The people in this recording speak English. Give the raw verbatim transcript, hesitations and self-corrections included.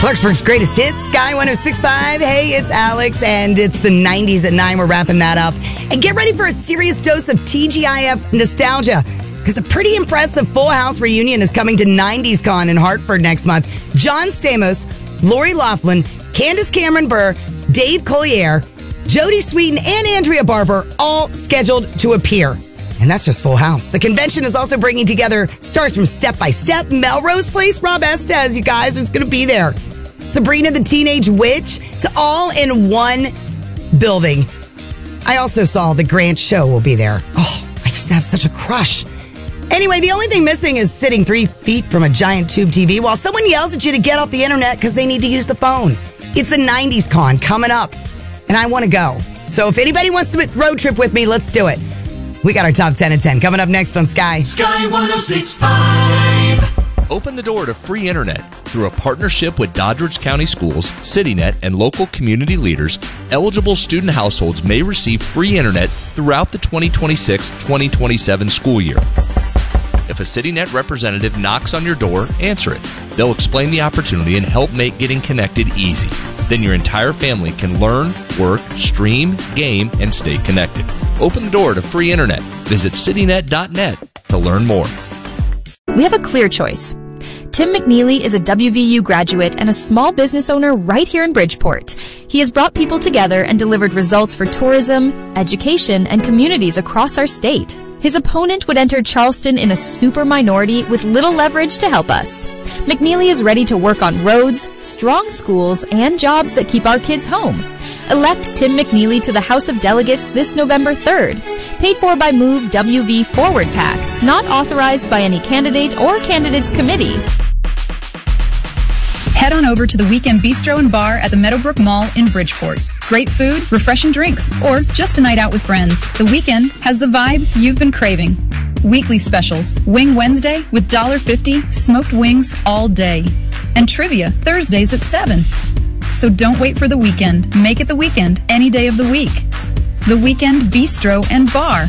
Clarksburg's greatest hits, Sky one oh six point five. Hey, it's Alex, and it's the nineties at nine. We're wrapping that up. And get ready for a serious dose of T G I F nostalgia, because a pretty impressive Full House reunion is coming to nineties Con in Hartford next month. John Stamos, Lori Loughlin, Candace Cameron Burr, Dave Collier, Jodie Sweetin, and Andrea Barber all scheduled to appear. And that's just Full House. The convention is also bringing together stars from Step by Step, Melrose Place, Rob Estes, you guys, who's going to be there. Sabrina the Teenage Witch. It's all in one building. I also saw the Grant Show will be there. Oh, I used to have such a crush. Anyway, the only thing missing is sitting three feet from a giant tube T V while someone yells at you to get off the internet because they need to use the phone. It's a nineties Con coming up, and I want to go. So if anybody wants to road trip with me, let's do it. We got our top ten at ten coming up next on Sky. Sky one oh six point five. Open the door to free internet. Through a partnership with Doddridge County Schools, CityNet, and local community leaders, eligible student households may receive free internet throughout the twenty twenty-six twenty twenty-seven school year. If a CityNet representative knocks on your door, answer it. They'll explain the opportunity and help make getting connected easy. Then your entire family can learn, work, stream, game, and stay connected. Open the door to free internet. Visit citynet dot net to learn more. We have a clear choice. Tim McNeely is a W V U graduate and a small business owner right here in Bridgeport. He has brought people together and delivered results for tourism, education, and communities across our state. His opponent would enter Charleston in a super minority with little leverage to help us. McNeely is ready to work on roads, strong schools, and jobs that keep our kids home. Elect Tim McNeely to the House of Delegates this November third. Paid for by Move W V Forward PAC. Not authorized by any candidate or candidates committee. Head on over to the Weekend Bistro and Bar at the Meadowbrook Mall in Bridgeport. Great food, refreshing drinks, or just a night out with friends. The Weekend has the vibe you've been craving. Weekly specials. Wing Wednesday with one dollar fifty, smoked wings all day. And trivia Thursdays at seven. So don't wait for the weekend. Make it the weekend any day of the week. The Weekend Bistro and Bar